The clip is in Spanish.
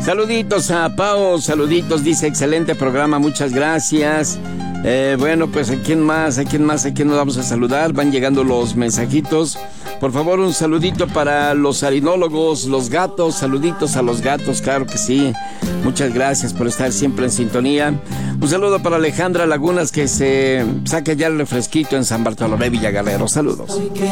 Saluditos a Pau, saluditos, dice, excelente programa, muchas gracias. Bueno, pues ¿a quién más nos vamos a saludar? Van llegando los mensajitos. Por favor, un saludito para los harinólogos, los gatos, saluditos a los gatos, claro que sí. Muchas gracias por estar siempre en sintonía. Un saludo para Alejandra Lagunas, que se saque ya el refresquito en San Bartolomé Villaguerrero. Saludos.